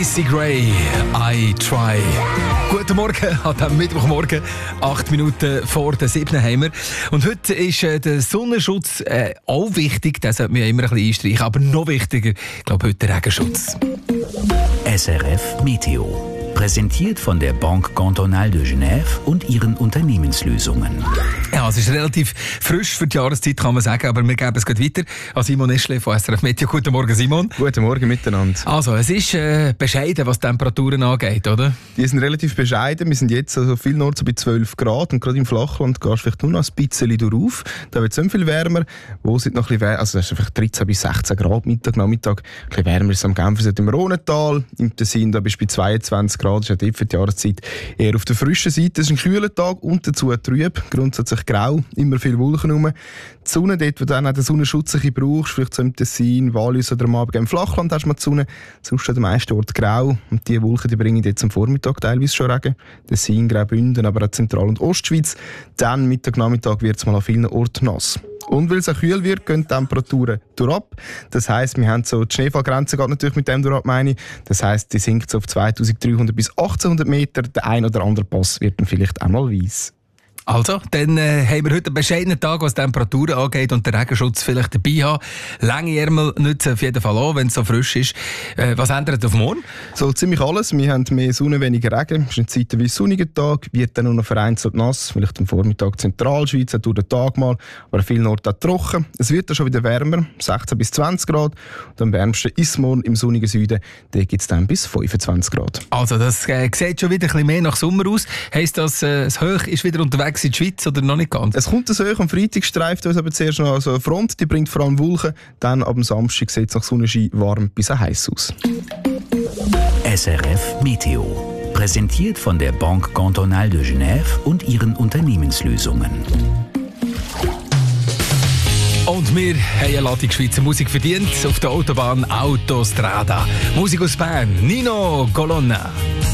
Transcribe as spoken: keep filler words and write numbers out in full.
Macy Gray, I Try. Guten Morgen an diesem Mittwochmorgen, acht Minuten vor der siebten haben wir. Und heute ist äh, der Sonnenschutz äh, auch wichtig, den sollte man ja immer ein bisschen einstreichen, aber noch wichtiger, ich glaube, heute der Regenschutz. S R F Meteo. Präsentiert von der Banque Cantonale de Genève und ihren Unternehmenslösungen. Ja, es ist relativ frisch für die Jahreszeit, kann man sagen, aber wir geben es gleich weiter an Simon Eschle von S R F Meteo. Guten Morgen, Simon. Guten Morgen miteinander. Also, es ist äh, bescheiden, was die Temperaturen angeht, oder? Die sind relativ bescheiden. Wir sind jetzt also viel Nord so bei zwölf Grad und gerade im Flachland gehst du vielleicht nur noch ein bisschen drauf. Da wird es nicht viel wärmer. Wo sind noch ein bisschen wärmer? Also, es ist vielleicht dreizehn bis sechzehn Grad Mittag, Nachmittag. Ein bisschen wärmer ist es am Genfersee im Rhonental. Im Tessin da bist du bei zweiundzwanzig Grad. Das ist ja dort für die Jahreszeit eher auf der frischen Seite. Es ist ein kühler Tag und dazu trüb. Grundsätzlich grau, immer viel Wolken rum. Die Sonne, dort wo du dann auch den Sonnenschutz ein bisschen brauchst, vielleicht so im Tessin, Wallis oder am Abend im Flachland hast du mal die Sonne. Sonst an den meisten Orten grau. Und diese Wolken die bringen jetzt am Vormittag teilweise schon Regen. Tessin, Graubünden, aber auch Zentral- und Ostschweiz. Dann Mittag, Nachmittag wird es mal an vielen Orten nass. Und weil es auch kühl wird, gehen die Temperaturen durchab. Das heisst, wir haben so die Schneefallgrenze geht natürlich mit dem durchab, meine ich. Das heisst, die sinkt so auf zweitausenddreihundert bis achtzehnhundert Meter. Der ein oder andere Pass wird dann vielleicht einmal weiss. Also, dann äh, haben wir heute einen bescheidenen Tag, was die Temperaturen angeht und den Regenschutz vielleicht dabei haben. Lange Ärmel nützen auf jeden Fall an, wenn es so frisch ist. Äh, was ändert auf morgen? So ziemlich alles. Wir haben mehr Sonne, weniger Regen. Es ist ein zeitweise sonniger Tag, wird dann nur noch vereinzelt nass. Vielleicht am Vormittag Zentralschweiz, durch den Tag mal, aber an vielen Orten auch trocken. Es wird dann schon wieder wärmer, sechzehn bis zwanzig Grad. Und am wärmsten ist morgen im sonnigen Süden. Da gibt es dann bis fünfundzwanzig Grad. Also, das äh, sieht schon wieder ein bisschen mehr nach Sommer aus. Heisst das, äh, das Hoch ist wieder unterwegs in die Schweiz oder noch nicht ganz? Es kommt so hoch, am Freitag streift uns aber zuerst noch also eine Front, die bringt vor allem Wolken. Dann ab dem Samstag sieht es nach Sonnenschein warm bis heiß aus. S R F Meteo. Präsentiert von der Banque Cantonale de Genève und ihren Unternehmenslösungen. Und wir haben eine Ladung Schweizer Musik verdient auf der Autobahn Autostrada. Musik aus Bern, Nino Colonna.